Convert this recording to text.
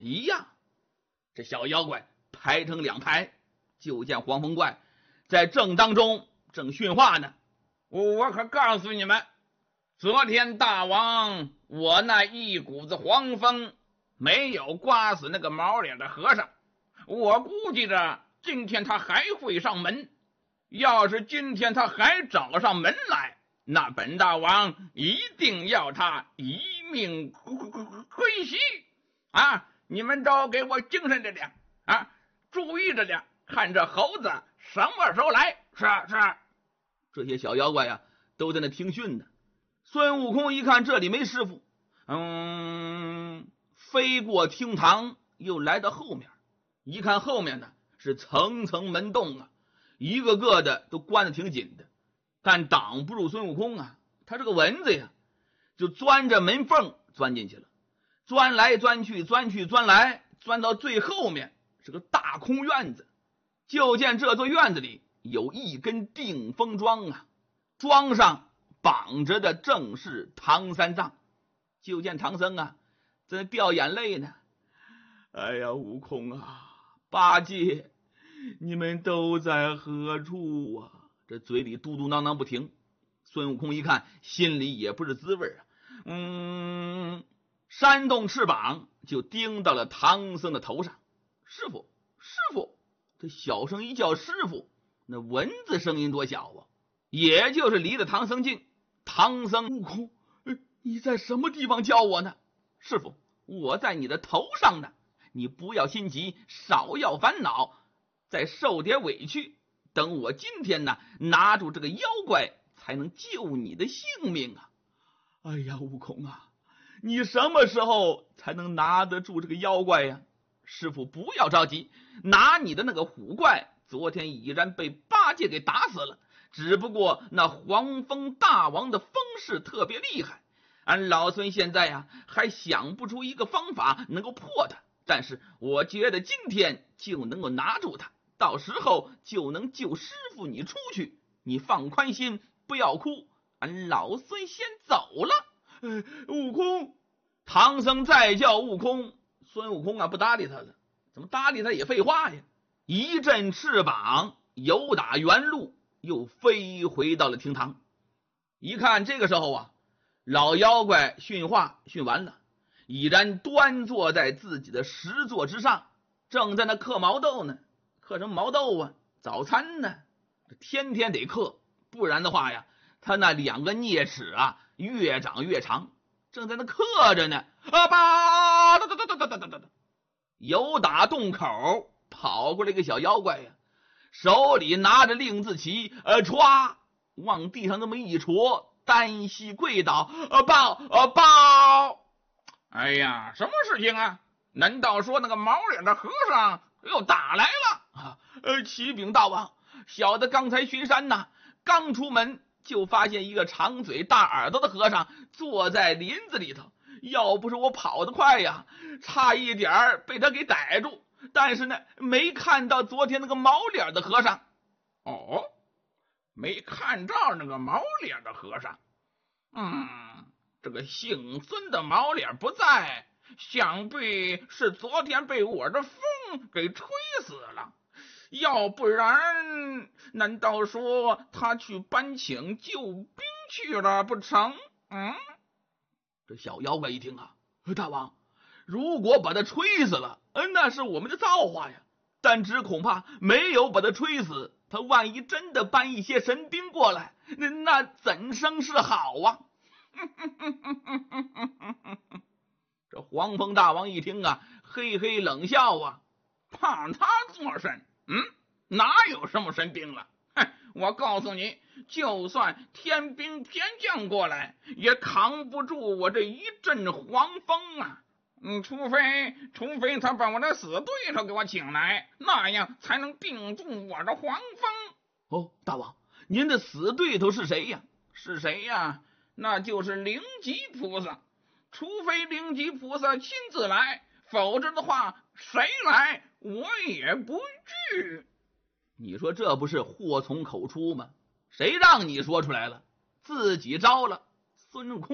一样。这小妖怪排成两排，就见黄风怪在正当中正训话呢。 我可告诉你们，昨天大王我那一股子黄风没有刮死那个毛脸的和尚，我估计着今天他还会上门。要是今天他还找上门来，那本大王一定要他一命归西啊！你们都给我精神着点啊，注意着点，看这猴子什么时候来。是。 这些小妖怪呀，都在那听训呢。孙悟空一看这里没师傅，飞过厅堂，又来到后面，一看后面呢是层层门洞啊，一个个的都关得挺紧的，但挡不住孙悟空啊。他这个蚊子呀，就钻着门缝钻进去了，钻来钻去，钻来，钻到最后面是个大空院子。就见这座院子里有一根定风桩啊，桩上绑着的正是唐三藏。就见唐僧啊在那掉眼泪呢。哎呀，悟空啊，八戒，你们都在何处啊？这嘴里嘟嘟囔囔不停。孙悟空一看，心里也不是滋味啊。扇动翅膀就钉到了唐僧的头上。师傅，师傅！这小声一叫师傅，那蚊子声音多小啊，也就是离了唐僧近。唐僧，悟空，你在什么地方叫我呢？师傅，我在你的头上呢，你不要心急，少要烦恼，再受点委屈，等我今天呢拿住这个妖怪，才能救你的性命啊！哎呀，悟空啊，你什么时候才能拿得住这个妖怪呀？师傅不要着急，拿你的那个虎怪昨天已然被八戒给打死了，只不过那黄风大王的风势特别厉害，俺老孙现在呀还想不出一个方法能够破他，但是我觉得今天就能够拿住他，到时候就能救师傅你出去。你放宽心，不要哭，俺老孙先走了。悟空！唐僧再叫悟空，孙悟空啊不搭理他了，怎么搭理他也废话呀。一阵翅膀由打原路又飞回到了厅堂。一看这个时候啊，老妖怪训话训完了，已然端坐在自己的石座之上，正在那嗑毛豆呢。嗑什么毛豆啊？早餐呢，天天得嗑，不然的话呀，他那两个啮齿啊越长越长，正在那嗑着呢。由打洞口跑过来一个小妖怪呀，手里拿着令字旗，歘往地上那么一戳，单膝跪倒，报！ 哎呀，什么事情啊？难道说那个毛脸的和尚又打来了？ 启禀大王，小的刚才巡山呐，刚出门就发现一个长嘴大耳朵的和尚坐在林子里头，要不是我跑得快呀，差一点被他给逮住，但是呢没看到昨天那个毛脸的和尚。 哦，没看着那个毛脸的和尚。这个姓孙的毛脸不在，想必是昨天被我的风给吹死了，要不然难道说他去搬请救兵去了不成？ 这小妖怪一听啊，大王，如果把他吹死了，那是我们的造化呀，但只恐怕没有把他吹死，他万一真的搬一些神兵过来，那怎生是好啊？这黄风大王一听啊，嘿嘿冷笑啊， 怕他做甚？哪有什么神兵了？我告诉你，就算天兵天将过来，也扛不住我这一阵黄风啊！除非他把我的死对头给我请来，那样才能定住我的黄风。 大王，您的死对头是谁呀？ 是谁呀？那就是灵吉菩萨。除非灵吉菩萨亲自来，否则的话，谁来我也不惧。 你说这不是祸从口出吗？谁让你说出来了？自己招了。孙悟空